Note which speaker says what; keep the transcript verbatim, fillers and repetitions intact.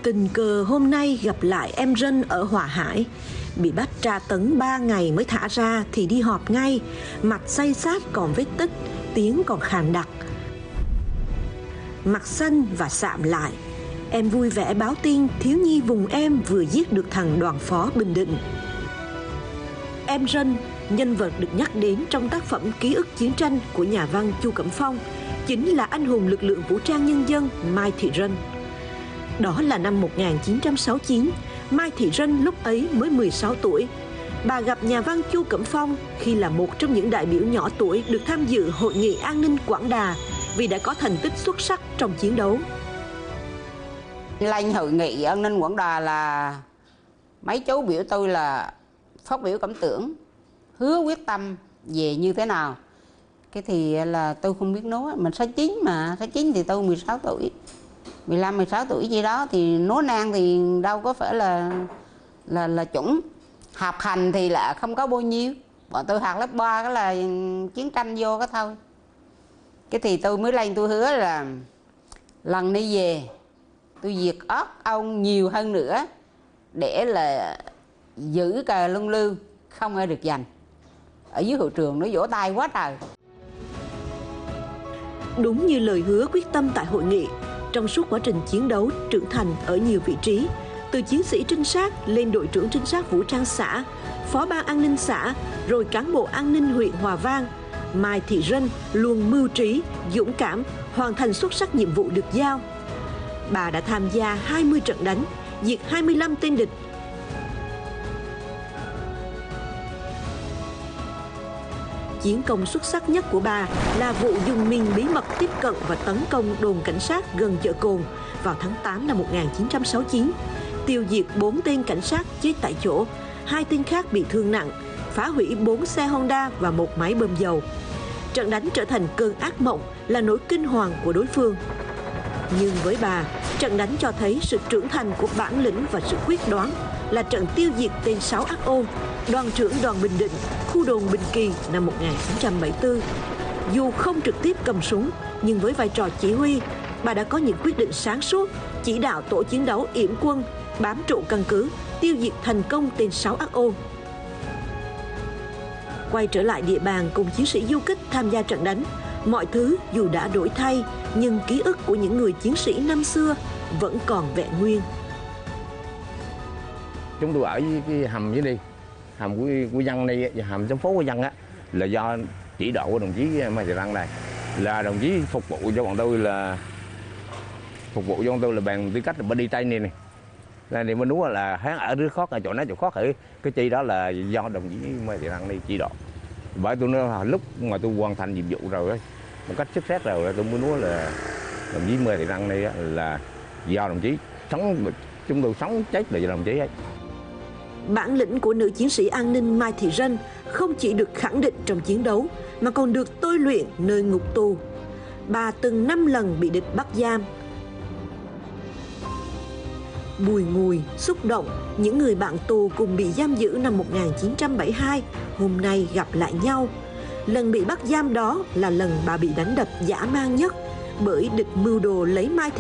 Speaker 1: Tình cờ hôm nay gặp lại em Rân ở Hòa Hải. Bị bắt tra tấn ba ngày mới thả ra thì đi họp ngay. Mặt say sát còn vết tích, tiếng còn khàn đặc. Mặt xanh và sạm lại. Em vui vẻ báo tin thiếu nhi vùng em vừa giết được thằng đoàn phó Bình Định. Em Rân, nhân vật được nhắc đến trong tác phẩm Ký ức chiến tranh của nhà văn Chu Cẩm Phong, chính là anh hùng lực lượng vũ trang nhân dân Mai Thị Rân. Đó là năm một nghìn chín trăm sáu mươi chín, Mai Thị Rân lúc ấy mới mười sáu tuổi. Bà gặp nhà văn Chu Cẩm Phong khi là một trong những đại biểu nhỏ tuổi được tham dự Hội nghị An ninh Quảng Đà vì đã có thành tích xuất sắc trong chiến đấu.
Speaker 2: Lên Hội nghị An ninh Quảng Đà là mấy chú biểu tôi là phát biểu cảm tưởng, hứa quyết tâm về như thế nào. Cái thì là tôi không biết nói, mình sáu chín mà, sáu chín thì tôi mười sáu tuổi. mười lăm mười sáu tuổi gì đó thì nói năng thì đâu có phải là là là chuẩn. Học hành thì là không có bao nhiêu. Bọn tôi học lớp ba cái là chiến tranh vô cái thôi. Cái thì tôi mới lên tôi hứa là lần đi về tôi diệt ớt ông nhiều hơn nữa để là giữ cờ luân lưu không ai được giành. Ở dưới hội trường nó vỗ tay quá trời.
Speaker 1: Đúng như lời hứa quyết tâm tại hội nghị, trong suốt quá trình chiến đấu trưởng thành ở nhiều vị trí, từ chiến sĩ trinh sát lên đội trưởng trinh sát vũ trang xã, phó ban an ninh xã, rồi cán bộ an ninh huyện Hòa Vang, Mai Thị Rân luôn mưu trí, dũng cảm, hoàn thành xuất sắc nhiệm vụ được giao. Bà đã tham gia hai mươi trận đánh, diệt hai mươi lăm tên địch. Chiến công xuất sắc nhất của bà là vụ dùng mìn bí mật tiếp cận và tấn công đồn cảnh sát gần chợ Cồn vào tháng tám năm một nghìn chín trăm sáu mươi chín, tiêu diệt bốn tên cảnh sát chết tại chỗ, hai tên khác bị thương nặng, phá hủy bốn xe Honda và một máy bơm dầu. Trận đánh trở thành cơn ác mộng, là nỗi kinh hoàng của đối phương. Nhưng với bà, trận đánh cho thấy sự trưởng thành của bản lĩnh và sự quyết đoán, là trận tiêu diệt tên sáu ác ôn, đoàn trưởng đoàn Bình Định, khu đồn Bình Kỳ năm một nghìn chín trăm bảy mươi tư. Dù không trực tiếp cầm súng, nhưng với vai trò chỉ huy, bà đã có những quyết định sáng suốt, chỉ đạo tổ chiến đấu yểm quân, bám trụ căn cứ, tiêu diệt thành công tên sáu ác ôn. Quay trở lại địa bàn cùng chiến sĩ du kích tham gia trận đánh, mọi thứ dù đã đổi thay, nhưng ký ức của những người chiến sĩ năm xưa vẫn còn vẹn nguyên.
Speaker 3: Chúng tôi ở cái hầm dưới đi, hầm của, của dân đây, hầm trong phố của dân á, là do chỉ đạo của đồng chí Mai Thị Rân này, là đồng chí phục vụ cho bọn tôi là phục vụ cho bọn tôi là bằng tư cách là đi tay này này. Là thì mình nói là hắn ở đứa khó, ở chỗ này chỗ khó ở cái chi đó là do đồng chí Mai Thị Rân đi chỉ đạo. Bởi tôi nói là lúc mà tôi hoàn thành nhiệm vụ rồi, một cách xuất sắc rồi, tôi mới nói là đồng chí Mai Thị Rân này là do đồng chí sống, chúng tôi sống chết là do đồng chí ấy.
Speaker 1: Bản lĩnh của nữ chiến sĩ an ninh Mai Thị Rân không chỉ được khẳng định trong chiến đấu, mà còn được tôi luyện nơi ngục tù. Bà từng năm lần bị địch bắt giam. Bùi ngùi, xúc động, những người bạn tù cùng bị giam giữ năm một nghìn chín trăm bảy mươi hai, hôm nay gặp lại nhau. Lần bị bắt giam đó là lần bà bị đánh đập dã man nhất, bởi địch mưu đồ lấy Mai Thị